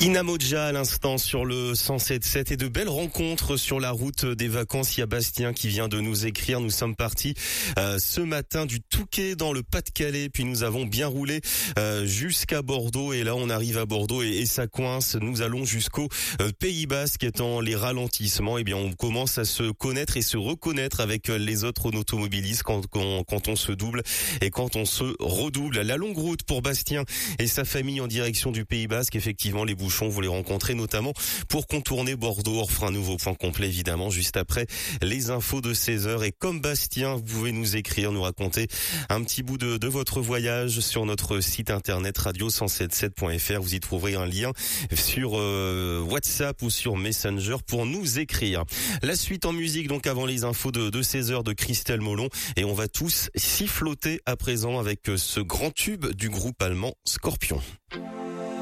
Inamoja à l'instant sur le 107.7 et de belles rencontres sur la route des vacances. Il y a Bastien qui vient de nous écrire. Nous sommes partis ce matin du Touquet dans le Pas-de-Calais, puis nous avons bien roulé jusqu'à Bordeaux et là on arrive à Bordeaux et ça coince. Nous allons jusqu'au Pays Basque étant les ralentissements. Eh bien on commence à se connaître et se reconnaître avec les autres automobilistes quand on se double et quand on se redouble. La longue route pour Bastien et sa famille en direction du Pays Basque. Effectivement les bouchons, vous les rencontrez notamment pour contourner Bordeaux. On refera un nouveau point complet évidemment juste après les infos de 16h. Et comme Bastien, vous pouvez nous écrire, nous raconter un petit bout de votre voyage sur notre site internet radio177.fr. Vous y trouverez un lien sur WhatsApp ou sur Messenger pour nous écrire. La suite en musique donc avant les infos de 16h de Christelle Molon. Et on va tous siffloter à présent avec ce grand tube du groupe allemand Scorpion.